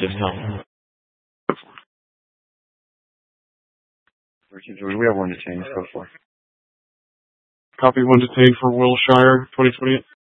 just help. We have one to change. Go for it. Copy one to take for Wilshire, 2028.